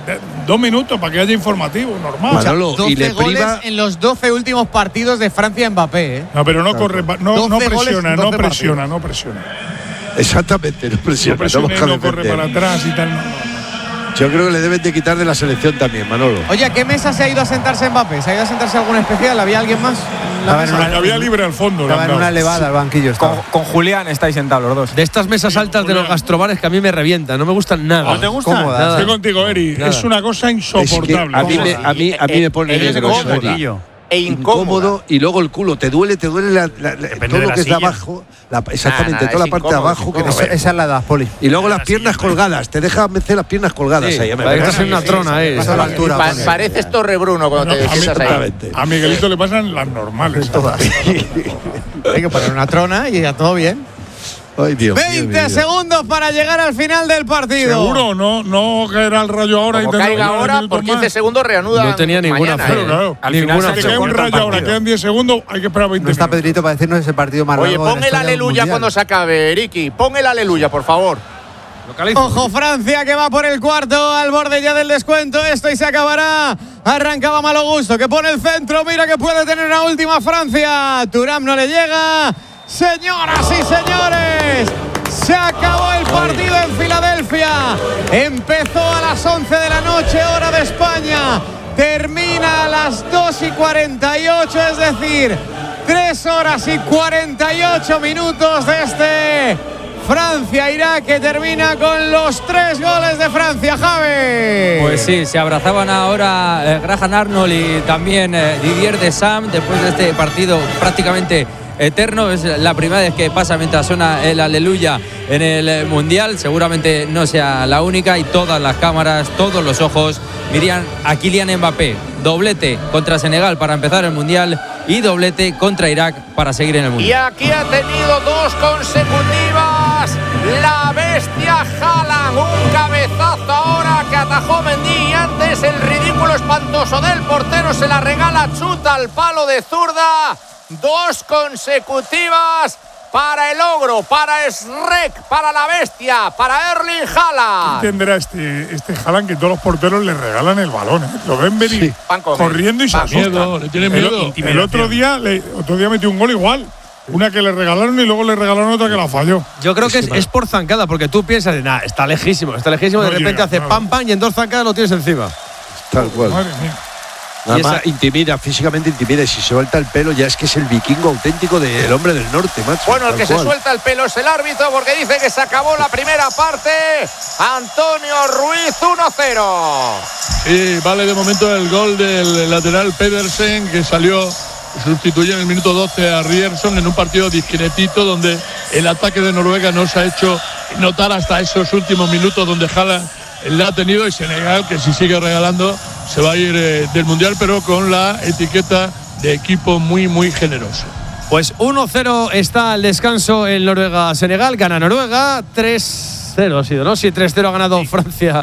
2 minutos para que haya informativo, normal. Manolo, 12 y le goles priva en los 12 últimos partidos de Francia Mbappé, ¿eh? No, pero no corre, no presiona, no 12 presiona, no presiona. exactamente, no presiona, No corre para atrás y tal. Yo creo que le deben de quitar de la selección también, Manolo. Oye, ¿a qué mesa se ha ido a sentarse Mbappé? ¿Se ha ido a sentarse alguna especial? ¿Había alguien más? Había libre al fondo. Estaba en una elevada al banquillo. Con Julián estáis sentados los dos. De estas mesas altas de los gastrobares que a mí me revientan, no me gustan nada. ¿No te gustan? Estoy contigo, Eri. Es una cosa insoportable. Es que a mí me pone nervioso. Incómodo, y luego el culo te duele todo lo que es de abajo, exactamente, toda la parte de abajo que esa es la edad, Poli. y luego las piernas colgadas, te deja meter las piernas colgadas ahí. Parece una trona ahí. Esa altura. Pareces Torrebruno cuando te sientas ahí. A Miguelito le pasan las normales. Hay que poner una trona y ya todo bien. Ay, Dios 20 segundos para llegar al final del partido. Seguro, no caerá el Rayo ahora. Como caiga ahora, por 15 segundos reanuda. No tenía ninguna mañana, fe. Claro. Al final Si queda un Rayo ahora, quedan 10 segundos, hay que esperar 20 No está minutos. Pedrito para decirnos ese partido más largo. Oye, pon el aleluya cuando se acabe, Ricky. Pon el aleluya, por favor. Ojo, Francia que va por el cuarto, al borde ya del descuento. Esto y se acabará. Arrancaba Malo Gusto, que pone el centro. Mira que puede tener una última Francia. Thuram no le llega. Señoras y señores, se acabó el partido en Filadelfia. Empezó a las 11 de la noche, hora de España. Termina a las 2:48, es decir, 3 horas y 48 minutos de este Francia-Irak, que termina con los 3 goles de Francia, Javi. Pues sí, se abrazaban ahora Graham Arnold y también Didier Deschamps después de este partido prácticamente eterno. Es la primera vez que pasa mientras suena el aleluya en el Mundial. Seguramente no sea la única, y todas las cámaras, todos los ojos miran a Kylian Mbappé. Doblete contra Senegal para empezar el Mundial y doblete contra Irak para seguir en el Mundial. Y aquí ha tenido 2 consecutivas la bestia Haaland. Un cabezazo ahora que atajó Mendy, y antes el ridículo espantoso del portero se la regala, chuta al palo de zurda. 2 consecutivas para el ogro, para Shrek, para la bestia, para Erling Haaland. Entenderá este Haaland que todos los porteros le regalan el balón, ¿eh? Lo ven venir corriendo y se asustan. Le tiene miedo. El otro día metió un gol igual. Una que le regalaron y luego le regalaron otra que la falló. Yo creo que es por zancada, porque tú piensas de nada, está lejísimo, de repente llega, hace pam pam y en 2 zancadas lo tienes encima. Tal cual. Madre mía. Además, intimida, físicamente intimida, y si se suelta el pelo ya es que es el vikingo auténtico del hombre del norte, macho. Bueno, el que se suelta el pelo es el árbitro, porque dice que se acabó la primera parte. Antonio Ruiz, 1-0. Sí, vale de momento el gol del lateral Pedersen, que salió, sustituye en el minuto 12 a Ryerson en un partido discretito donde el ataque de Noruega no se ha hecho notar hasta esos últimos minutos, donde Haaland le ha tenido, y Senegal, que si sigue regalando, se va a ir del Mundial, pero con la etiqueta de equipo muy, muy generoso. Pues 1-0 está el descanso en Noruega-Senegal. Gana Noruega, 3-0 ha sido, ¿no? Sí, 3-0 ha ganado Francia.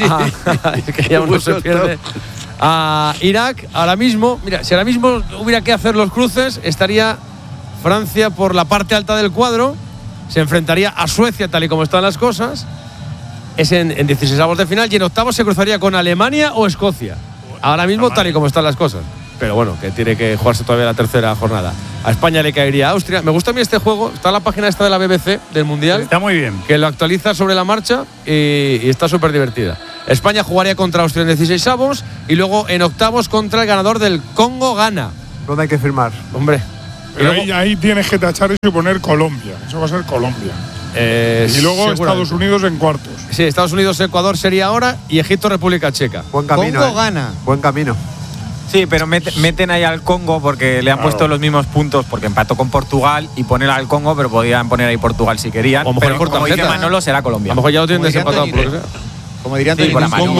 Es que ya uno se pierde. A Irak, ahora mismo, mira, si ahora mismo hubiera que hacer los cruces, estaría Francia por la parte alta del cuadro. Se enfrentaría a Suecia tal y como están las cosas. Es en 16avos de final y en octavos se cruzaría con Alemania o Escocia. Ahora mismo tal y como están las cosas. Pero bueno, que tiene que jugarse todavía la tercera jornada. A España le caería a Austria. Me gusta a mí este juego. Está en la página esta de la BBC del Mundial. Está muy bien. Que lo actualiza sobre la marcha y está súper divertida. España jugaría contra Austria en 16avos y luego en octavos contra el ganador del Congo-Ghana. ¿Dónde hay que firmar? Hombre. Pero ahí tienes que tachar eso y poner Colombia. Eso va a ser Colombia. Y luego Estados Unidos en cuartos. Sí, Estados Unidos, Ecuador sería ahora y Egipto, República Checa. Buen camino. Congo-Ghana. Buen camino. Sí, pero meten ahí al Congo porque le han puesto los mismos puntos porque empató con Portugal y poner al Congo, pero podían poner ahí Portugal si querían. O mejor pero como dice Manolo, será Colombia. A lo mejor ya lo tienen desempatado. Como dirían en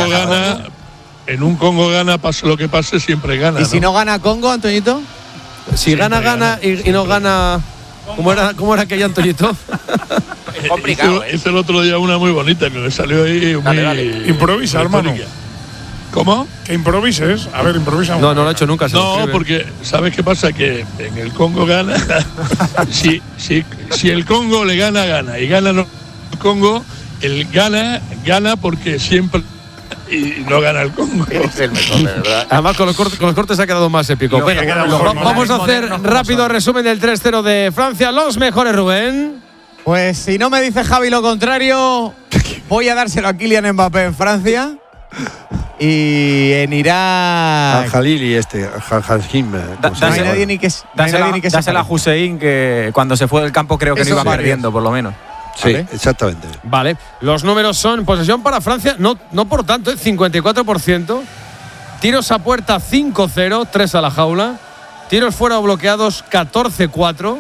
un Congo gana, pase lo que pase, siempre gana. ¿Y si no gana Congo, Antoñito? Si gana y no gana. ¿Cómo era aquella, Antoñito? Complicado. Hice el otro día una muy bonita que me salió ahí. Dale. Improvisa, hermano. ¿Cómo? Que improvises. A ver, improvisa. No lo he hecho nunca. No, porque ¿sabes qué pasa? Que en el Congo gana. si el Congo le gana, gana. Y gana el Congo, el gana porque siempre. Y no gana el Congo. Es el mejor, de verdad. Además, con los cortes ha quedado más épico. Vamos a hacer rápido resumen del 3-0 de Francia. Los mejores, Rubén. Pues si no me dice Javi lo contrario, voy a dárselo a Kylian Mbappé en Francia. Y en Irak. Al Jalili Dásela a Hussein, que cuando se fue del campo creo que no iba perdiendo, por lo menos. Sí, exactamente. Vale, los números son posesión para Francia, no por tanto, 54%. Tiros a puerta 5-0, 3 a la jaula. Tiros fuera o bloqueados 14-4.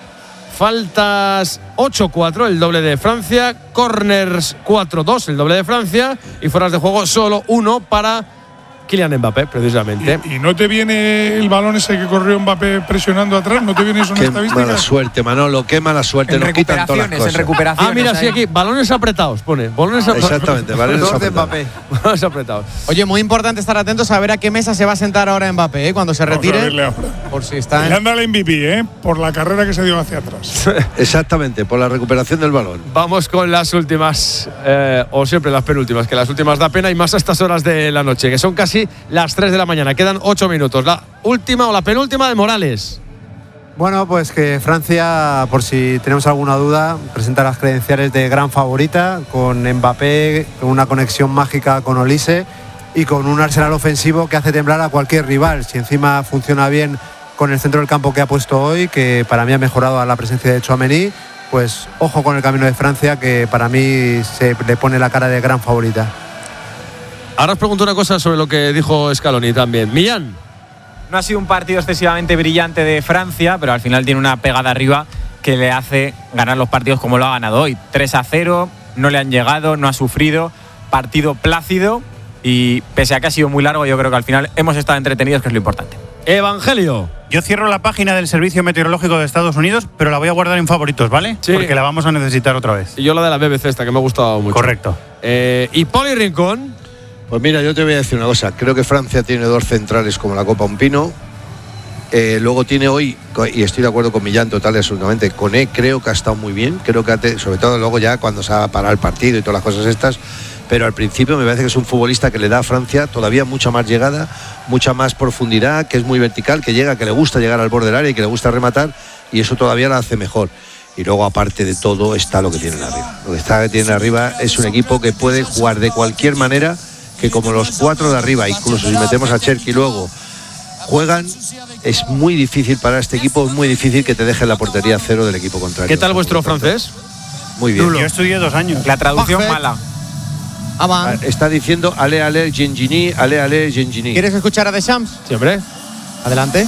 Faltas 8-4, el doble de Francia. Corners 4-2, el doble de Francia. Y fueras de juego solo 1 para Kylian Mbappé, precisamente. ¿Y no te viene el balón ese que corrió Mbappé presionando atrás? ¿No te viene eso en Qué estadísticas? mala suerte, Manolo, qué mala suerte. Nos quitan todas las cosas. En recuperaciones. Mira, sí, aquí, balones apretados, pone. Balones apretados. Exactamente, balones apretados. Balones apretados. Oye, muy importante estar atentos a ver a qué mesa se va a sentar ahora Mbappé, cuando se retire. Por si está. Le anda el MVP, por la carrera que se dio hacia atrás. Exactamente, por la recuperación del balón. Vamos con las últimas, o siempre las penúltimas, que las últimas da pena y más a estas horas de la noche, que son casi las 3 de la mañana. Quedan 8 minutos. La última o la penúltima de Morales. Bueno, pues que Francia, por si tenemos alguna duda, presenta las credenciales de gran favorita, con Mbappé, con una conexión mágica con Olise y con un arsenal ofensivo que hace temblar a cualquier rival. Si encima funciona bien con el centro del campo que ha puesto hoy, que para mí ha mejorado a la presencia de Tchouaméni, pues ojo con el camino de Francia, que para mí se le pone la cara de gran favorita. Ahora os pregunto una cosa sobre lo que dijo Scaloni también. Millán. No ha sido un partido excesivamente brillante de Francia, pero al final tiene una pegada arriba que le hace ganar los partidos como lo ha ganado hoy. 3-0, no le han llegado, no ha sufrido, partido plácido y pese a que ha sido muy largo, yo creo que al final hemos estado entretenidos, que es lo importante. Evangelio. Yo cierro la página del Servicio Meteorológico de Estados Unidos, pero la voy a guardar en favoritos, ¿vale? Sí. Porque la vamos a necesitar otra vez. Y yo la de la BBC esta, que me ha gustado mucho. Correcto. ¿Y Poli Rincón? Pues mira, yo te voy a decir una cosa. Creo que Francia tiene 2 centrales como la Copa Un Pino. Luego tiene hoy, y estoy de acuerdo con Millán total y absolutamente, Koné creo que ha estado muy bien. Creo que sobre todo luego ya cuando se ha parado el partido y todas las cosas estas. Pero al principio me parece que es un futbolista que le da a Francia todavía mucha más llegada, mucha más profundidad, que es muy vertical, que llega, que le gusta llegar al borde del área y que le gusta rematar, y eso todavía la hace mejor. Y luego, aparte de todo, está lo que tienen arriba. Lo que tienen arriba es un equipo que puede jugar de cualquier manera, que como los 4 de arriba, incluso si metemos a Cherki luego, juegan, es muy difícil para este equipo, es muy difícil que te deje la portería 0 del equipo contrario. ¿Qué tal vuestro francés? Muy bien. Yo estudié 2 años. La traducción mala. Está diciendo ale Gengini, ale Gengini. ¿Quieres escuchar a Deschamps? Siempre. Adelante.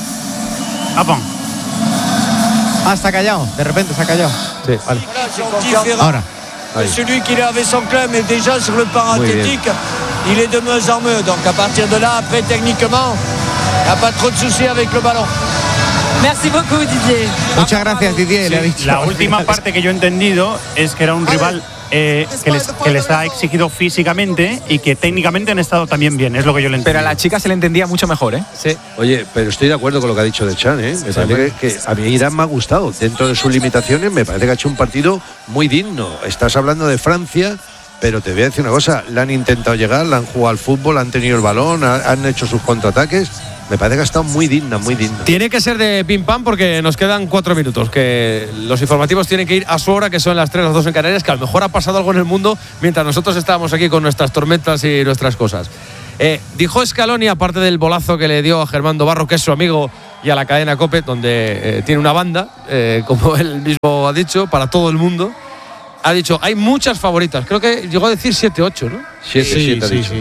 Está callado. De repente se ha callado. Sí, vale. Ahora. Celui qui avait son club, mais déjà sur le plan athlétique, il est de mieux en mieux. Donc à partir de là, après techniquement, il n'y a pas trop de soucis avec le ballon. Merci beaucoup, Didier. Muchas gracias, Didier. Sí, la última parte que yo he entendido es que era un rival que les ha exigido físicamente y que técnicamente han estado también bien, es lo que yo le entiendo. Pero a la chica se le entendía mucho mejor, ¿eh? Sí. Oye, pero estoy de acuerdo con lo que ha dicho De Chan, ¿eh? Me parece que a mí Irán me ha gustado. Dentro de sus limitaciones, me parece que ha hecho un partido muy digno. Estás hablando de Francia, pero te voy a decir una cosa: le han intentado llegar, le han jugado al fútbol, han tenido el balón, han hecho sus contraataques. Me parece que ha estado muy digna, muy digna. Tiene que ser de pim pam porque nos quedan 4 minutos, que los informativos tienen que ir a su hora, que son las 3, las 2 en Canarias, que a lo mejor ha pasado algo en el mundo mientras nosotros estábamos aquí con nuestras tormentas y nuestras cosas. Dijo Scaloni, aparte del bolazo que le dio a Germán Barro, que es su amigo, y a la cadena COPE, donde tiene una banda, como él mismo ha dicho, para todo el mundo. Ha dicho, hay muchas favoritas. Creo que llegó a decir 7, 8, ¿no? 7 ha dicho.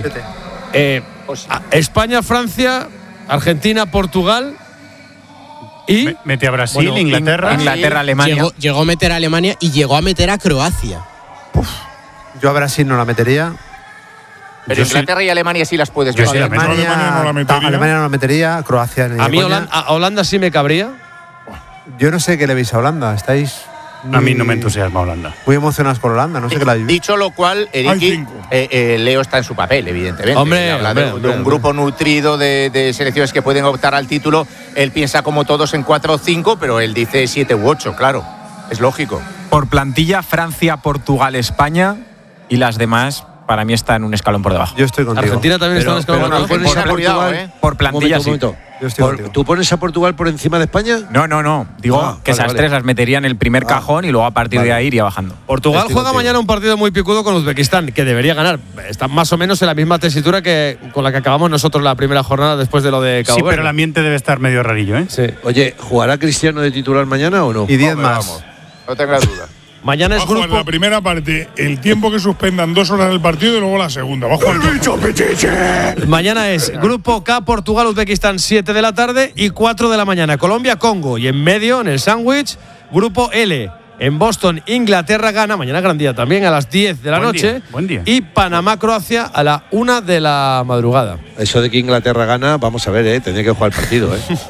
España, Francia, Argentina, Portugal y… Mete a Brasil, Inglaterra, Alemania. Llegó a meter a Alemania y llegó a meter a Croacia. Yo a Brasil no la metería. Pero Inglaterra y Alemania sí las puedes meter. Alemania no la metería. Croacia. A mí Holanda sí me cabría. Yo no sé qué le veis a Holanda. Estáis… A mí no me entusiasma Holanda. Muy emocionados con Holanda, no sé qué la habéis visto. Dicho lo cual, Eriki, Leo está en su papel, evidentemente. Hombre, de un grupo nutrido de selecciones que pueden optar al título. Él piensa como todos en 4 o 5, pero él dice 7 u 8, claro. Es lógico. Por plantilla, Francia, Portugal, España y las demás, para mí están un escalón por debajo. Yo estoy contigo. Argentina también está en un escalón por debajo. Por plantilla, sí. ¿Tú pones a Portugal por encima de España? No. Digo que esas tres las metería en el primer cajón y luego a partir de ahí iría bajando. Portugal juega mañana un partido muy picudo con Uzbekistán, que debería ganar. Está más o menos en la misma tesitura que con la que acabamos nosotros la primera jornada después de lo de Cabo Verde. Pero el ambiente debe estar medio rarillo, ¿eh? Sí. Oye, ¿jugará Cristiano de titular mañana o no? Y 10 más. Vamos, no tengas duda. Mañana es va a jugar grupo. la primera parte, el tiempo que suspendan 2 horas del partido y luego la segunda. Va a jugar Mañana es grupo K, Portugal, Uzbekistán, 7 de la tarde y 4 de la mañana. Colombia, Congo. Y en medio, en el sándwich, grupo L. En Boston, Inglaterra, Ghana. Mañana gran día también a las 10 de la noche. Buen día. Y Panamá, Croacia a la 1 de la madrugada. Eso de que Inglaterra gana, vamos a ver, tendría que jugar el partido,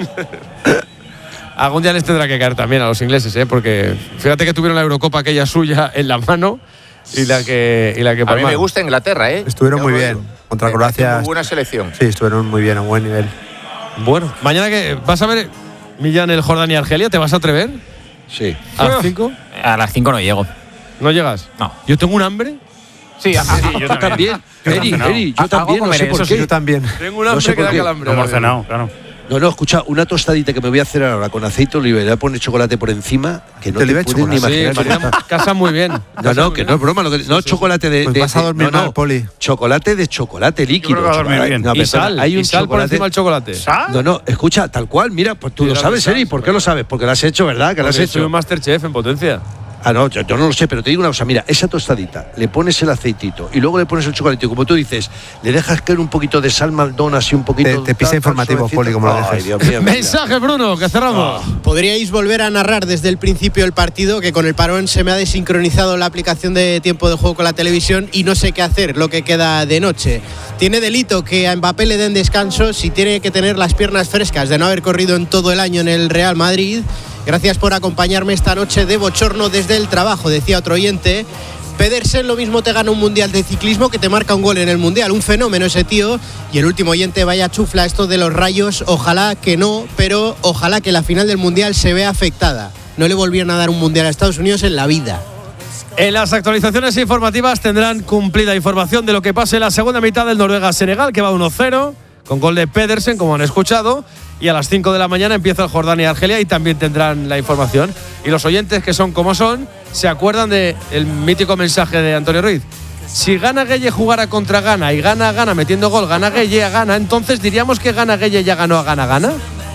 Algún día les tendrá que caer también a los ingleses, porque fíjate que tuvieron la Eurocopa aquella suya en la mano y la que A mí me gusta Inglaterra, Estuvieron muy bien contra Croacia. Muy buena selección. Sí, estuvieron muy bien, a buen nivel. Bueno, mañana que vas a ver Millán, el Jordania, Argelia, ¿te vas a atrever? Sí. ¿A las 5? A las 5 no llego. ¿No llegas? No. Yo tengo un hambre. Sí, yo también. Eri, yo también, no sé por qué. Yo también. Tengo un hambre que da calambre. No hemos cenado, claro. No, escucha, una tostadita que me voy a hacer ahora con aceite de oliva y le voy a poner chocolate por encima, que no te puedes ni imaginar. Sí, casa muy bien. No, que no es broma. No, chocolate de… Pues vas a dormir mal, Poli. Chocolate de chocolate líquido. Yo creo que va a dormir bien. No, Y sal, hay un sal por encima del chocolate. ¿Sal? No, escucha, tal cual, mira, pues tú lo sabes, Eri. ¿Por qué lo sabes? Porque lo has hecho, ¿verdad? Que lo has Soy hecho. un Masterchef en potencia. Ah, no, yo no lo sé, pero te digo una cosa, mira, esa tostadita, le pones el aceitito y luego le pones el chocolate, y como tú dices, le dejas caer un poquito de sal Maldona, así un poquito… Te pisa informativo, Poli, como lo dejes. Dios mío, Mensaje, Bruno, que cerramos. Podríais volver a narrar desde el principio del partido, que con el parón se me ha desincronizado la aplicación de tiempo de juego con la televisión y no sé qué hacer lo que queda de noche. Tiene delito que a Mbappé le den descanso si tiene que tener las piernas frescas de no haber corrido en todo el año en el Real Madrid. Gracias por acompañarme esta noche de bochorno desde el trabajo, decía otro oyente. Pedersen lo mismo te gana un mundial de ciclismo que te marca un gol en el mundial. Un fenómeno ese tío. Y el último oyente, vaya chufla esto de los Rayos. Ojalá que no, pero ojalá que la final del mundial se vea afectada. No le volvieron a dar un mundial a Estados Unidos en la vida. En las actualizaciones informativas tendrán cumplida información de lo que pase en la segunda mitad del Noruega-Senegal, que va 1-0, con gol de Pedersen, como han escuchado. Y a las 5 de la mañana empieza el Jordania-Argelia y también tendrán la información. Y los oyentes, que son como son, se acuerdan del mítico mensaje de Antonio Ruiz. Si Gana Gueye jugara contra Ghana y Gana metiendo gol, Gana Gueye a Ghana, entonces diríamos que Gana Gueye ya ganó a Gana.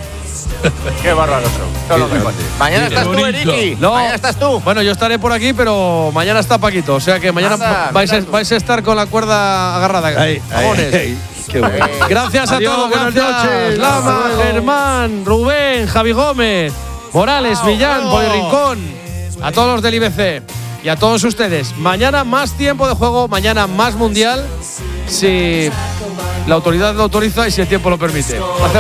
Qué bárbaro son. Mañana estás tú, Eriki. No, mañana estás tú. Bueno, yo estaré por aquí, pero mañana está Paquito. O sea que mañana vais a estar con la cuerda agarrada. Jamones. Gracias a todos. Buenas noches. Lama, Germán, Rubén, Javi Gómez, Morales, Millán, Poli Rincón. A todos los del IBC y a todos ustedes. Mañana más tiempo de juego, mañana más mundial, si la autoridad lo autoriza y si el tiempo lo permite.